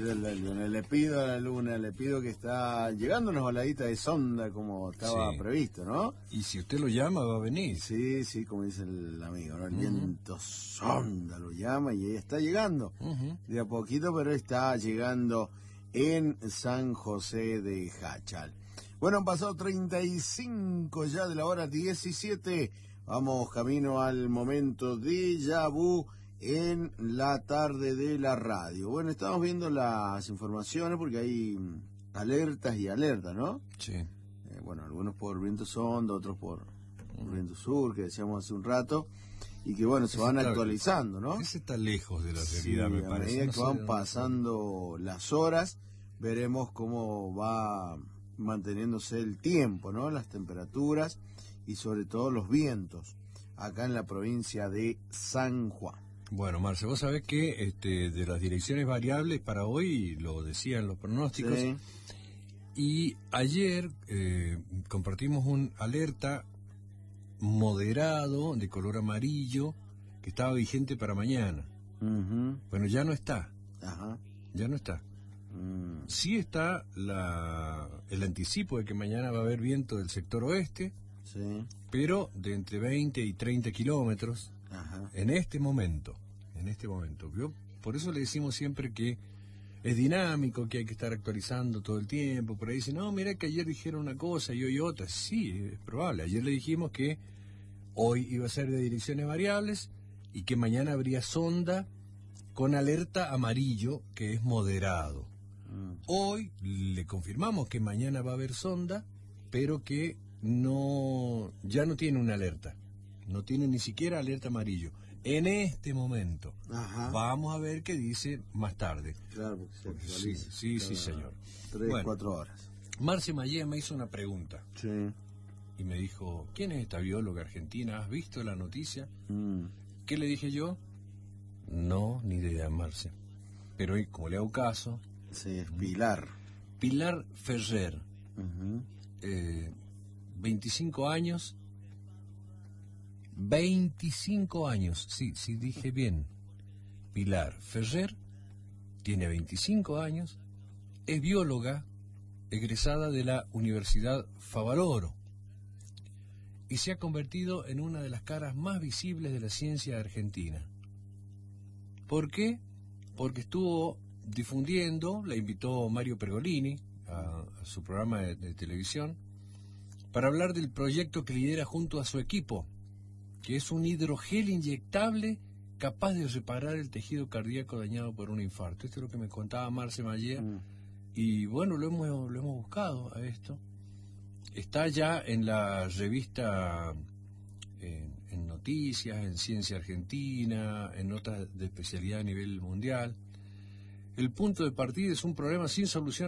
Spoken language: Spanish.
le pido a la luna, le pido que está llegando una baladita de sonda como estaba previsto, ¿no? Y si usted lo llama, va a venir. Sí, como dice el amigo, ¿no? El viento sonda lo llama y está llegando. De a poquito, pero está llegando en San José de Jáchal. Bueno, han pasado 35 ya de la hora 17. Vamos camino al momento déjà vu en la tarde de la radio. Bueno, estamos viendo las informaciones porque hay alertas y alertas, ¿no? Sí. Bueno, algunos por viento sonda, otros por viento sur, que decíamos hace un rato, y que bueno, se van actualizando, ¿no? Ese está lejos de la realidad, me parece. A medida que van pasando las horas, veremos cómo va manteniéndose el tiempo, ¿no? Las temperaturas y sobre todo los vientos, acá en la provincia de San Juan. Bueno, Marce, vos sabés que de las direcciones variables para hoy, lo decían los pronósticos, y ayer compartimos un alerta moderado de color amarillo que estaba vigente para mañana. Bueno, ya no está. Ya no está. Sí está el anticipo de que mañana va a haber viento del sector oeste, pero de entre 20 y 30 kilómetros en este momento. Por eso le decimos siempre que es dinámico, que hay que estar actualizando todo el tiempo. Por ahí dicen, no, mira que ayer dijeron una cosa y hoy otra. Sí, es probable. Ayer le dijimos que hoy iba a ser de direcciones variables y que mañana habría sonda con alerta amarillo, que es moderado. Hoy le confirmamos que mañana va a haber sonda, pero que ya no tiene una alerta. No tiene ni siquiera alerta amarillo. En este momento. Vamos a ver qué dice más tarde. Claro, porque se actualiza. Sí, señor. 4 horas. Marce Mallea me hizo una pregunta. Sí. Y me dijo, ¿quién es esta bióloga argentina? ¿Has visto la noticia? ¿Qué le dije yo? No, ni idea, Marce. Pero como le hago caso... Sí, es Pilar. Pilar Ferrer. 25 años... 25 años, sí, dije bien. Pilar Ferrer tiene 25 años, es bióloga, egresada de la Universidad Favaloro, y se ha convertido en una de las caras más visibles de la ciencia argentina. ¿Por qué? Porque estuvo difundiendo, la invitó Mario Pergolini a su programa de televisión, para hablar del proyecto que lidera junto a su equipo, que es un hidrogel inyectable capaz de reparar el tejido cardíaco dañado por un infarto. Esto es lo que me contaba Marce Mallea. Y bueno, lo hemos buscado a esto. Está ya en la revista, en noticias, en Ciencia Argentina, en notas de especialidad a nivel mundial. El punto de partida es un problema sin solución